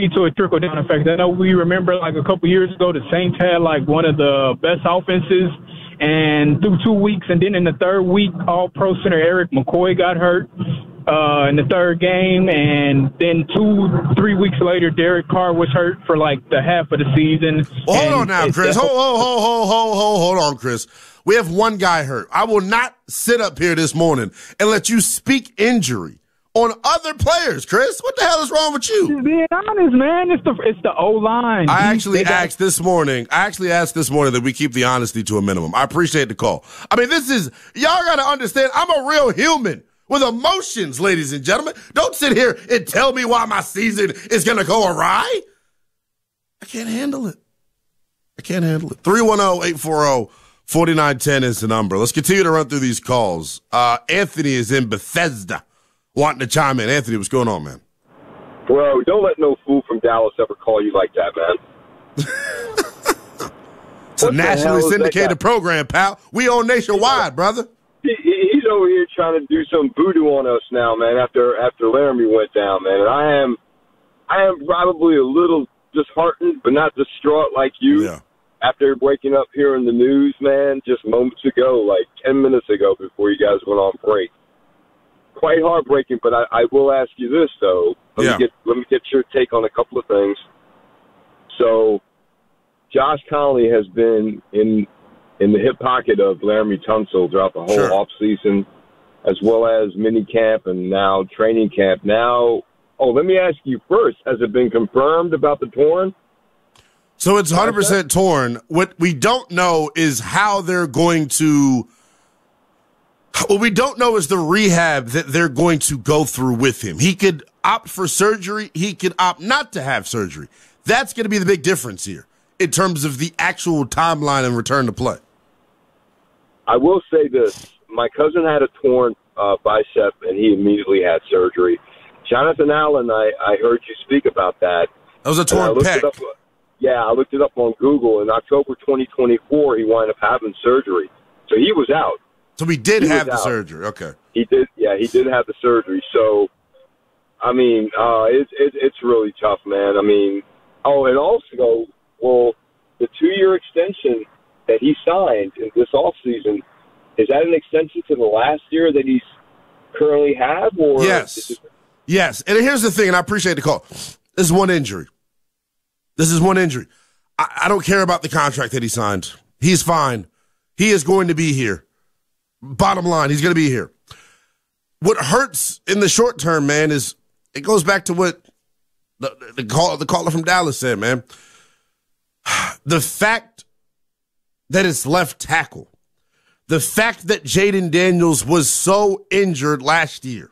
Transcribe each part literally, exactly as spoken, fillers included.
lead to a trickle-down effect. I know we remember, like, a couple years ago, the Saints had, like, one of the best offenses, and through two weeks, and then in the third week, all-pro center Eric McCoy got hurt uh, in the third game, and then two, three weeks later, Derek Carr was hurt for, like, the half of the season. Well, hold on now, Chris. Hold, hold, hold, hold, hold, hold, hold on, Chris. We have one guy hurt. I will not sit up here this morning and let you speak injury on other players, Chris. What the hell is wrong with you? Just being honest, man. It's the it's the O-line. I actually asked this morning. I actually asked this morning that we keep the honesty to a minimum. I appreciate the call. I mean, this is, y'all got to understand, I'm a real human with emotions, ladies and gentlemen. Don't sit here and tell me why my season is going to go awry. I can't handle it. I can't handle it. three one zero, eight four zero, four nine one zero is the number. Let's continue to run through these calls. Uh, Anthony is in Bethesda, wanting to chime in. Anthony, what's going on, man? Bro, don't let no fool from Dallas ever call you like that, man. It's a nationally syndicated program, pal. We own nationwide, brother. He, he's over here trying to do some voodoo on us now, man, after after Laramie went down, man. And I am I am probably a little disheartened, but not distraught like you. Yeah. After waking up here in the news, man, just moments ago, like ten minutes ago before you guys went on break. Quite heartbreaking, but I, I will ask you this, though. Let, yeah. me get, let me get your take on a couple of things. So, Josh Connolly has been in in the hip pocket of Laramie Tunsil throughout the whole sure. offseason, as well as mini camp and now training camp. Now, oh, let me ask you first, has it been confirmed about the torn? So it's one hundred percent torn. What we don't know is how they're going to – what we don't know is the rehab that they're going to go through with him. He could opt for surgery. He could opt not to have surgery. That's going to be the big difference here in terms of the actual timeline and return to play. I will say this. My cousin had a torn uh, bicep, and he immediately had surgery. Jonathan Allen, I, I heard you speak about that. That was a torn pec. Up, yeah, I looked it up on Google. In October twenty twenty-four, he wound up having surgery. So he was out. So he did he have the out. surgery. Okay. He did, yeah, he did have the surgery. So, I mean, uh, it, it, it's really tough, man. I mean, oh, and also, well, the two-year extension that he signed in this offseason, is that an extension to the last year that he's currently have? Or yes. it- Yes. And here's the thing, and I appreciate the call. This is one injury. This is one injury. I, I don't care about the contract that he signed. He's fine. He is going to be here. Bottom line, he's going to be here. What hurts in the short term, man, is it goes back to what the, the, call, the caller from Dallas said, man. The fact that it's left tackle, the fact that Jaden Daniels was so injured last year.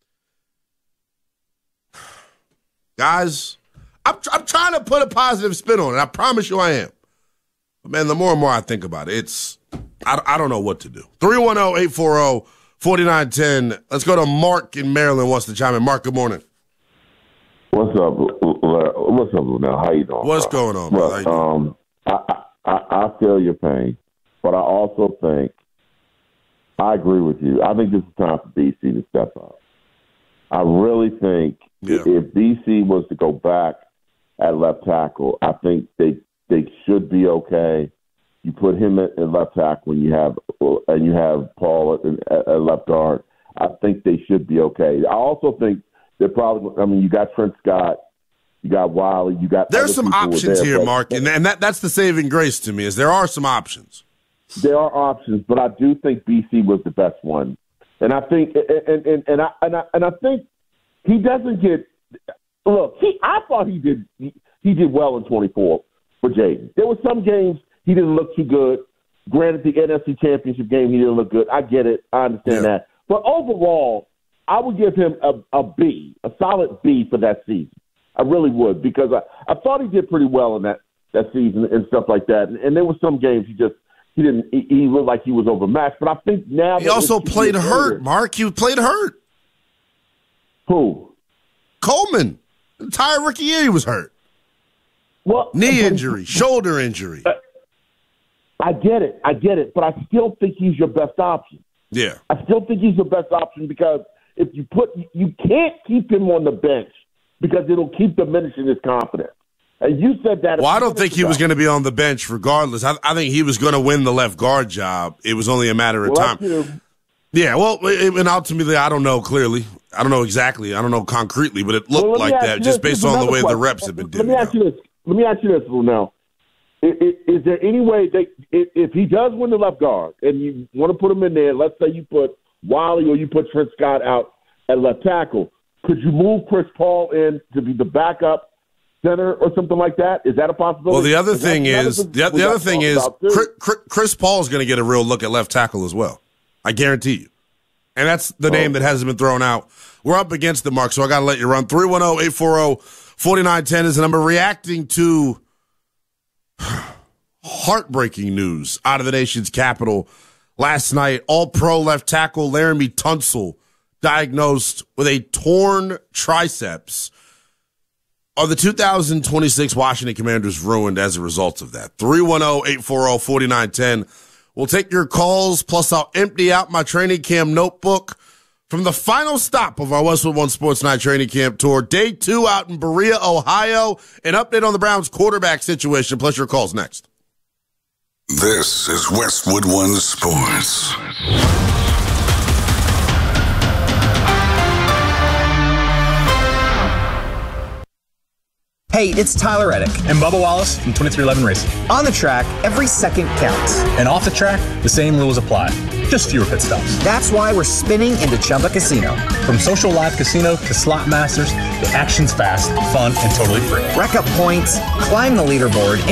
Guys, I'm, I'm trying to put a positive spin on it. I promise you I am. But, man, the more and more I think about it, it's I, I don't know what to do. three one zero, eight four zero, four nine one zero. Let's go to Mark in Maryland wants to chime in. Mark, good morning. What's up? What's up, Lunell? How you doing? What's bro? going on, brother? Well, um, I, I, I feel your pain, but I also think I agree with you. I think this is time for B C to step up. I really think yeah. if B C was to go back at left tackle, I think they they should be okay. You put him at, at left tackle and you have and you have Paul at, at, at left guard. I think they should be okay. I also think they're probably. I mean, you got Trent Scott, you got Wiley, you got. There's some options there, here, but, Mark, and, and that that's the saving grace to me is there are some options. There are options, but I do think B C was the best one. And I think, and and and I and I, and I think he doesn't get. Look, he, I thought he did. He, he did well in twenty-four for Jaden. There were some games he didn't look too good. Granted, the N F C Championship game he didn't look good. I get it. I understand yeah. that. But overall, I would give him a, a B, a solid B for that season. I really would because I, I thought he did pretty well in that, that season and stuff like that. And, and there were some games he just. He didn't. He, he looked like he was overmatched, but I think now he also played hurt. Later, Mark, he played hurt. Who? Coleman. The entire rookie year he was hurt. Well, knee injury, shoulder injury. I get it. I get it, but I still think he's your best option. Yeah, I still think he's your best option because if you put, you can't keep him on the bench because it'll keep diminishing his confidence. And you said that. Well, I don't think he was going to be on the bench regardless. I, I think he was going to win the left guard job. It was only a matter of well, time. Yeah, well, and ultimately, I don't know clearly. I don't know exactly. I don't know concretely, but it looked well, like that just based on the way question. the reps have been Let me ask you this. Let me ask you this, now. Is, is there any way they, if he does win the left guard and you want to put him in there, let's say you put Wally or you put Trent Scott out at left tackle, could you move Chris Paul in to be the backup center or something like that? Is that a possibility? Well, the other thing is the, the other thing is Chris, Chris Paul is going to get a real look at left tackle as well. I guarantee you. And that's the oh. name that hasn't been thrown out. We're up against the mark, so I got to let you run. three one zero, eight four zero, four nine one zero is the number. Reacting to heartbreaking news out of the nation's capital last night. All-pro left tackle Laramie Tunsil diagnosed with a torn triceps. Are the two thousand twenty-six Washington Commanders ruined as a result of that? three one zero, eight four zero, four nine one zero. We'll take your calls, plus I'll empty out my training camp notebook from the final stop of our Westwood One Sports Night training camp tour. Day two out in Berea, Ohio. An update on the Browns quarterback situation, plus your calls next. This is Westwood One Sports. Hey, it's Tyler Reddick. And Bubba Wallace from twenty-three eleven Racing. On the track, every second counts. And off the track, the same rules apply. Just fewer pit stops. That's why we're spinning into Chumba Casino. From social live casino to slot masters, the action's fast, fun, and totally free. Rack up points, climb the leaderboard,